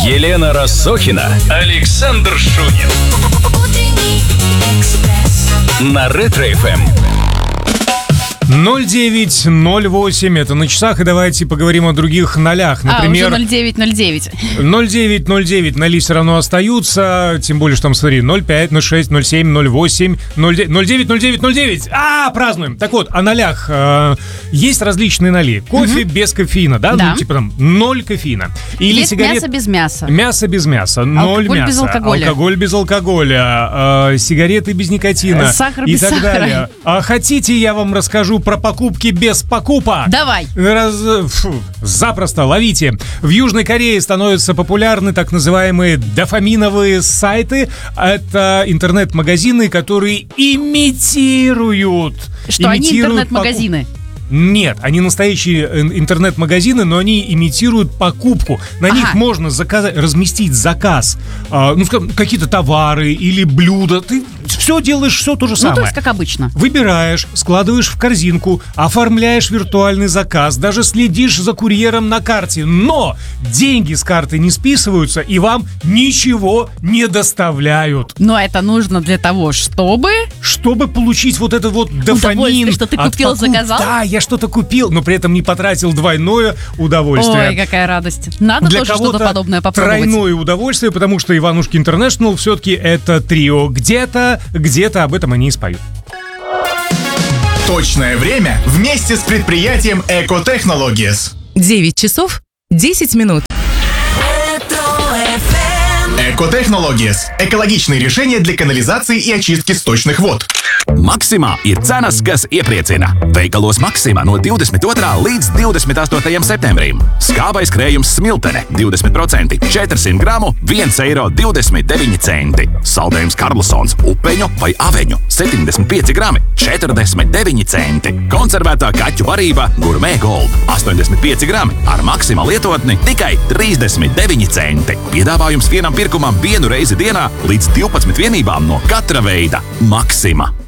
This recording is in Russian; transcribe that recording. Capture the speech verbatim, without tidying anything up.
Елена Рассохина, Александр Шунин. На Ретро-эф эм. ноль девять ноль восемь, это на часах, и давайте поговорим о других нолях. Например, а, уже ноль девять ноль девять. ноль девять ноль девять ноли все равно остаются, тем более, что там, смотри, ноль пять ноль шесть ноль семь ноль восемь ноль девять ноль девять ноль девять. А, празднуем! Так вот, о нолях. Э, есть различные ноли. Кофе угу. без кофеина, да? да? Ну, типа там ноль кофеина. Или есть сигарет... мясо без мяса. Мясо без мяса, ноль алкоголь мяса. без алкоголя. Алкоголь без алкоголя. Э, сигареты без никотина. Сахар и без так сахара. далее. А хотите, я вам расскажу про покупки без покупок? Давай. Раз... Фу, запросто, ловите. В Южной Корее становятся популярны так называемые дофаминовые сайты. Это интернет-магазины, которые имитируют. Что, они имитируют интернет-магазины? Покуп... Нет, они настоящие интернет-магазины, но они имитируют покупку. На ага. них можно заказать, разместить заказ, э, ну, скажем, какие-то товары или блюда. Ты все делаешь, все то же самое. Ну, то есть, как обычно. Выбираешь, складываешь в корзинку, оформляешь виртуальный заказ, даже следишь за курьером на карте. Но деньги с карты не списываются, и вам ничего не доставляют. Но это нужно для того, чтобы... Чтобы получить вот это вот дофамин. Что ты купил, покуп... заказал? Да, я что-то купил, но при этом не потратил двойное удовольствие. Ой, какая радость. Надо Для тоже что-то подобное попробовать. Тройное удовольствие, потому что Иванушки Интернешнл все-таки это трио. Где-то, где-то об этом они и споют. Точное время вместе с предприятием Eco Technologies. девять часов десять минут. Eco Technologies – экологичные решения для канализации и очистки сточных вод. Maksimā ir cenas, kas iepriecina. Veikalos Maksimā no divdesmit otrā līdz divdesmit astotajam septembrim. Skābais krējums smiltene divdesmit procenti, četrsimt gramu, viens eiro divdesmit deviņi centi. Saldējums Karlsons, upeņu vai aveņu septiņdesmit pieci grami, četrdesmit deviņi centi. Konservētā kaķu barība Gourmet Gold astoņdesmit pieci grami ar Maksimā lietotni tikai trīsdesmit deviņi centi. Piedāvājums vienam pirkumam vienu reizi dienā līdz divpadsmit vienībām no katra veida. Maksimā.